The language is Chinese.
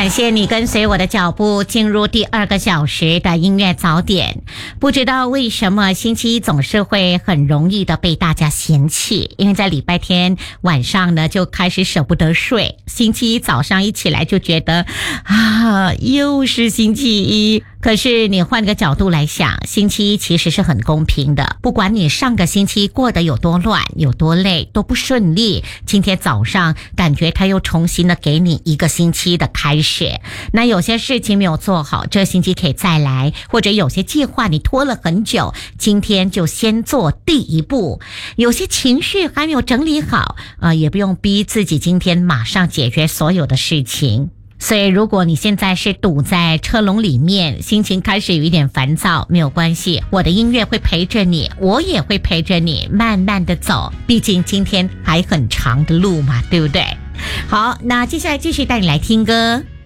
感谢你跟随我的脚步进入第2个小时的音乐早点。不知道为什么星期一总是会很容易的被大家嫌弃，因为在礼拜天晚上呢就开始舍不得睡，星期一早上一起来就觉得又是星期一。可是你换个角度来想，星期一其实是很公平的，不管你上个星期过得有多乱有多累多不顺利，今天早上感觉他又重新的给你一个星期的开始。那有些事情没有做好，这星期可以再来，或者有些计划你拖了很久，今天就先做第一步。有些情绪还没有整理好也不用逼自己今天马上解决所有的事情。所以如果你现在是堵在车笼里面，心情开始有一点烦躁，没有关系，我的音乐会陪着你，我也会陪着你慢慢的走，毕竟今天还很长的路嘛，对不对？好，那接下来继续带你来听歌。